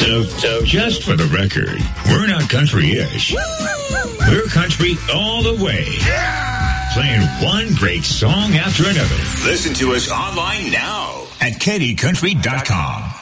So just for the record, we're not country-ish. We're country all the way. Playing one great song after another. Listen to us online now at KennyCountry.com.